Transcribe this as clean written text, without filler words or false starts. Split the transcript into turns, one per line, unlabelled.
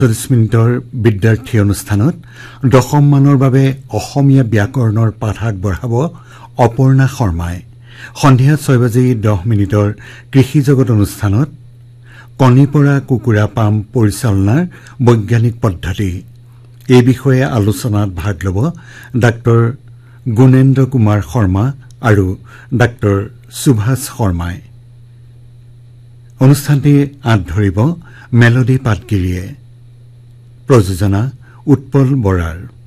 40 মিনিটৰ বিদ্যাৰ্থী অনুষ্ঠানত দশম মানৰ বাবে অসমীয়া ব্যাকৰণৰ পাঠ আগবঢ়াব অপৰ্ণা শৰ্মাই। সন্ধিয়া 6:10 কৃষি জগত অনুষ্ঠানত কণী পৰা কুকুৰা পাম পৰিচালনাৰ বৈজ্ঞানিক পদ্ধতি এই বিষয়ে আলোচনাত ভাগ ল'ব ডাক্তৰ গুণেন্দ্ৰ কুমাৰ শৰ্মা আৰু ডাক্তৰ সুভাষ শৰ্মাই। অনুষ্ঠানটি আঁত ধৰিব মেলডি পাটগিৰিয়ে। প্ৰযোজনা উৎপল বৰাৰ।